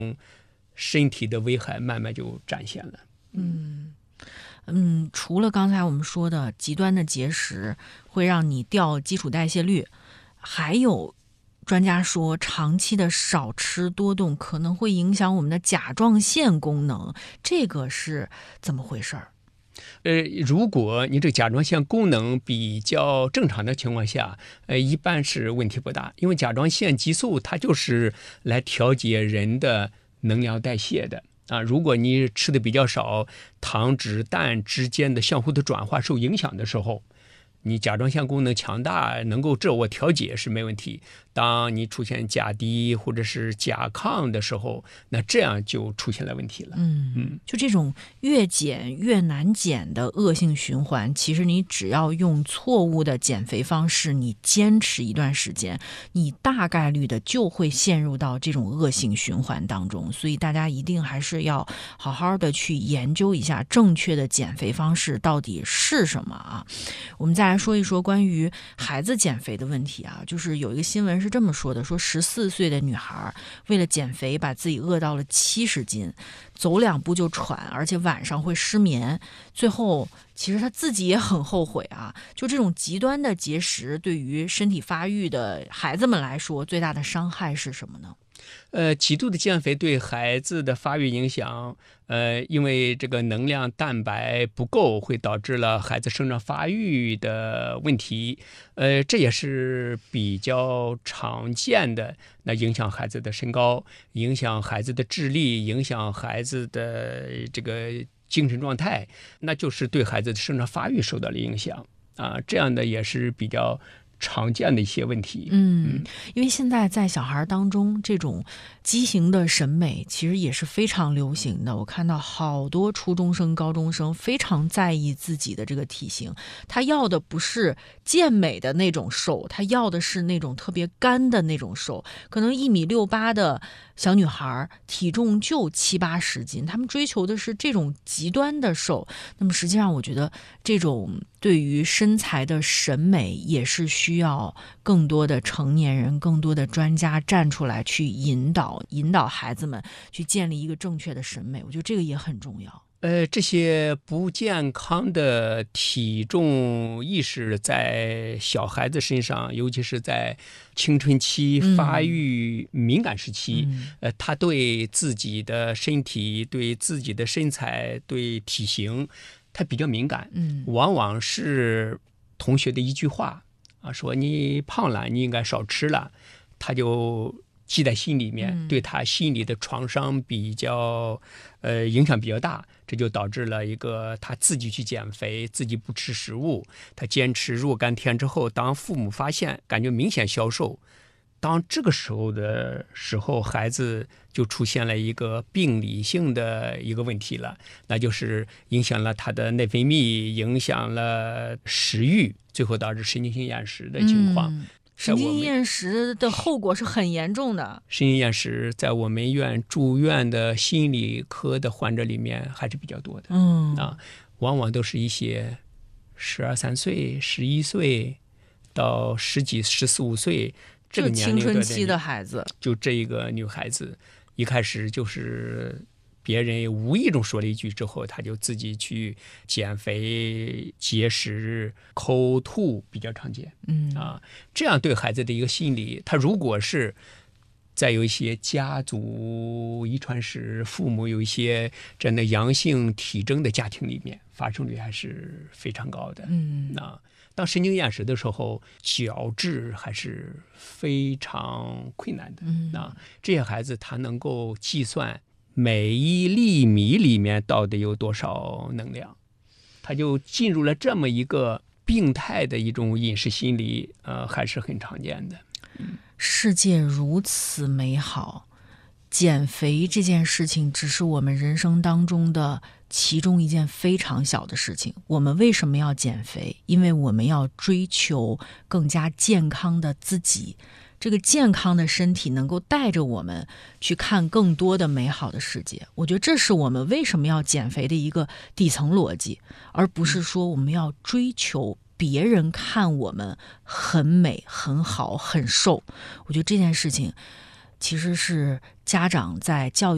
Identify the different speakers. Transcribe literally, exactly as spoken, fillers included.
Speaker 1: 身体的危害慢慢就展现了。
Speaker 2: 嗯嗯，除了刚才我们说的极端的节食会让你掉基础代谢率，还有专家说长期的少吃多动可能会影响我们的甲状腺功能，这个是怎么回事儿？
Speaker 1: 呃，如果你这个甲状腺功能比较正常的情况下，呃，一般是问题不大，因为甲状腺激素它就是来调节人的能量代谢的啊。如果你吃的比较少，糖脂氮之间的相互的转化受影响的时候，你甲状腺功能强大，能够自我调节是没问题。当你出现甲低或者是甲亢的时候，那这样就出现了问题了。
Speaker 2: 嗯嗯，就这种越减越难减的恶性循环，其实你只要用错误的减肥方式，你坚持一段时间，你大概率的就会陷入到这种恶性循环当中。所以大家一定还是要好好的去研究一下正确的减肥方式到底是什么啊。我们再来说一说关于孩子减肥的问题啊，就是有一个新闻是这么说的，说十四岁的女孩为了减肥把自己饿到了七十斤，走两步就喘，而且晚上会失眠，最后其实她自己也很后悔啊。就这种极端的节食对于身体发育的孩子们来说，最大的伤害是什么呢？
Speaker 1: 呃，极度的减肥对孩子的发育影响，呃，因为这个能量蛋白不够，会导致了孩子生长发育的问题，呃，这也是比较常见的。那影响孩子的身高，影响孩子的智力，影响孩子的这个精神状态，那就是对孩子的生长发育受到了影响啊。这样的也是比较常见的一些问题。
Speaker 2: 嗯，因为现在在小孩当中，这种畸形的审美其实也是非常流行的。我看到好多初中生、高中生非常在意自己的这个体型，他要的不是健美的那种瘦，他要的是那种特别干的那种瘦。可能一米六八的小女孩体重就七八十斤，他们追求的是这种极端的瘦。那么实际上，我觉得这种对于身材的审美也是需要更多的成年人、更多的专家站出来去引导引导孩子们去建立一个正确的审美，我觉得这个也很重要。
Speaker 1: 呃，这些不健康的体重意识在小孩子身上，尤其是在青春期发育敏感时期，嗯、呃，他对自己的身体、对自己的身材、对体型，他比较敏感。嗯，往往是同学的一句话啊，说你胖了，你应该少吃了，他就记在心里面，对他心理的创伤比较，呃，影响比较大。这就导致了一个他自己去减肥，自己不吃食物，他坚持若干天之后，当父母发现感觉明显消瘦，当这个时候的时候，孩子就出现了一个病理性的一个问题了，那就是影响了他的内分泌，影响了食欲，最后导致神经性厌食的情况。嗯，
Speaker 2: 神经厌食的后果是很严重的。
Speaker 1: 神经厌食在我们院住院的心理科的患者里面还是比较多的。嗯啊，往往都是一些十二三岁、十一岁到十几、十四五岁这个年龄
Speaker 2: 的青春期的孩子，
Speaker 1: 就这一个女孩子，一开始就是别人无意中说了一句之后，他就自己去减肥、节食、抠吐比较常见。嗯啊，这样对孩子的一个心理，他如果是再有一些家族遗传史，父母有一些真的阳性体征的家庭里面，发生率还是非常高的。嗯啊，当神经厌食的时候，矫治还是非常困难的。嗯啊，这些孩子他能够计算每一粒米里面到底有多少能量，他就进入了这么一个病态的一种饮食心理，呃，还是很常见的。嗯，
Speaker 2: 世界如此美好，减肥这件事情只是我们人生当中的其中一件非常小的事情。我们为什么要减肥？因为我们要追求更加健康的自己，这个健康的身体能够带着我们去看更多的美好的世界。我觉得这是我们为什么要减肥的一个底层逻辑，而不是说我们要追求别人看我们很美、很好、很瘦。我觉得这件事情其实是家长在教育